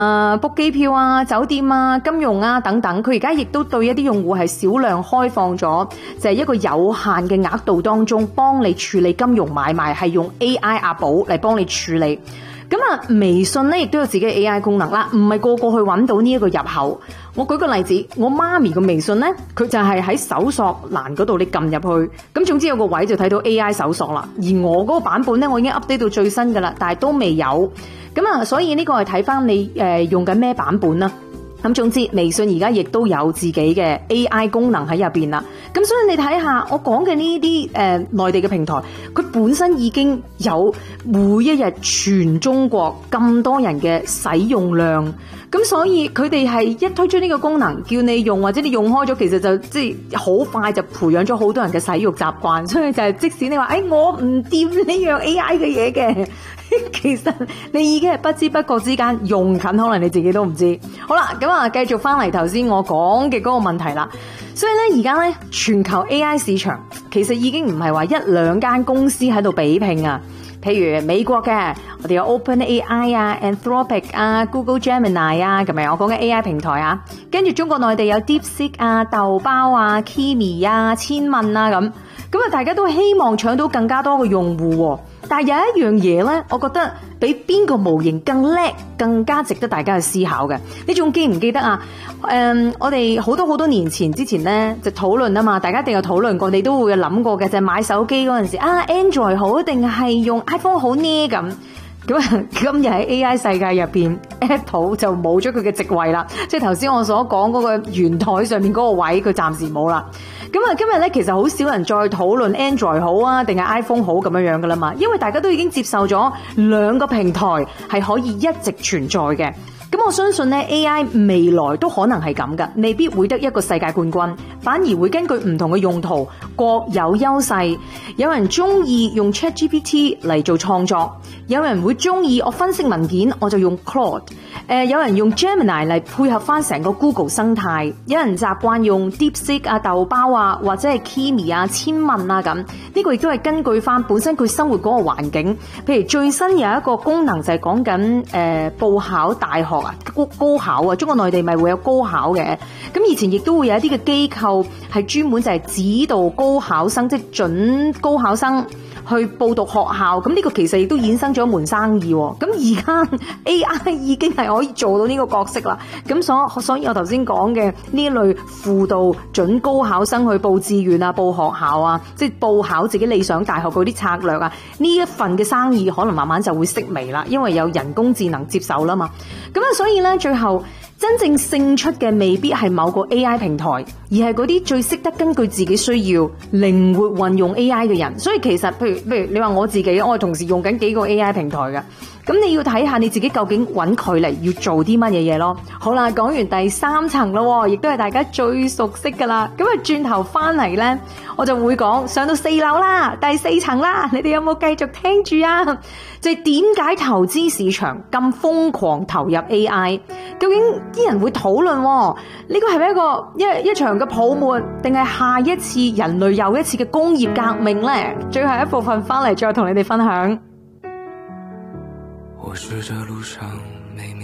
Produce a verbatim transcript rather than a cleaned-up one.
誒 book 機票啊、酒店啊、金融啊等等，佢而家亦都對一啲用戶係少量開放咗，就係一個有限嘅額度當中幫你處理金融買賣，係用 A I 阿寶嚟幫你處理。咁啊，微信咧亦都有自己嘅 A I 功能啦，唔係個個去揾到呢一個入口。我舉個例子，我媽咪嘅微信咧，佢就係喺搜索欄嗰度你撳入去，咁總之有個位就睇到 A I 搜索啦。而我嗰個版本咧，我已經 update 到最新噶啦，但係都未有。咁啊，所以呢個係睇翻你誒、呃、用緊咩版本啦。咁總之，微信而家亦都有自己嘅 A I 功能喺入邊啦。咁所以你睇下，我講嘅呢啲誒內地嘅平台，佢本身已經有每一日全中國咁多人嘅使用量。咁所以佢哋係一推出呢個功能，叫你用或者你用開咗，其實就即係好快就培養咗好多人嘅使用習慣。所以就係即使你話，誒、哎、我唔掂呢樣 A I 嘅嘢嘅。其實你已經係不知不覺之間用緊，可能你自己都唔知。好啦，咁啊，繼續翻嚟頭先我講嘅嗰個問題啦。所以咧，而家咧全球 A I 市場其實已經唔係話一兩間公司喺度比拼啊。譬如美國嘅，我哋有 OpenAI 啊、Anthropic 啊、Google Gemini 啊，咁樣我講嘅 A I 平台啊。跟住中國內地有 DeepSeek 啊、豆包啊、Kimi 啊、千問啊咁。咁啊，大家都希望搶到更加多嘅用戶喎。但係有一樣嘢咧，我覺得比邊個模型更叻，更加值得大家去思考嘅。你仲記唔記得啊？誒、嗯，我哋好多好多年前之前咧就討論啊嘛，大家一定有討論過，你都會有諗過嘅，就係、是、買手機嗰陣時啊 ，Android 好定係用 iPhone 好呢？咁咁啊，今日喺 A I 世界入邊 ，Apple 就冇咗佢嘅席位啦。即係頭先我所講嗰個圓台上面嗰個位，佢暫時冇啦。咁啊，今日咧其實好少人再討論 Android 好啊，定係 iPhone 好咁樣樣噶啦嘛，因為大家都已經接受咗兩個平台係可以一直存在嘅。咁我相信咧 A I 未來都可能係咁噶，未必會得一個世界冠軍，反而會根據唔同嘅用途各有優勢。有人中意用 ChatGPT 嚟做創作，有人會中意我分析文件我就用 Claude，誒有人用 Gemini 嚟配合翻成個 Google 生態，有人習慣用 DeepSeek 啊、豆包啊或者係 Kimi 啊、千問啊咁。呢個亦都係根據翻本身佢生活嗰個環境。譬如最新有一個功能就係講緊誒報考大學啊、高高考啊，中國內地咪會有高考嘅。咁以前亦都會有一啲嘅機構係專門就係指導高考生，即係準高考生去報讀學校。咁呢個其實亦都衍生咗一門生意。咁而家 A I 已經係可以做到呢個角色啦。咁所所以我頭先講嘅呢一類輔導準高考生去報志願啊、報學校啊，即係報考自己理想大學嗰啲策略啊，呢一份嘅生意可能慢慢就會式微啦，因為有人工智能接手啦嘛。咁啊，所以咧最後真正勝出嘅未必係某個 A I 平台，而係嗰啲最識得根據自己需要靈活運用 A I 嘅人。所以其實譬如譬如你話我自己，我係同時用緊幾個 A I 平台嘅。咁你要睇下你自己究竟揾佢嚟要做啲乜嘢嘢咯。好啦，講完第三層咯，亦都係大家最熟悉噶啦。咁啊，轉頭翻嚟呢，我就會講上到四樓啦，第四層啦，你哋有冇繼續聽住啊？就係點解投資市場咁瘋狂投入 A I？ 究竟啲人會討論呢個係咪一個一一場嘅泡沫，定係下一次人類又一次嘅工業革命呢？最後一部分翻嚟再同你哋分享。 我是這路上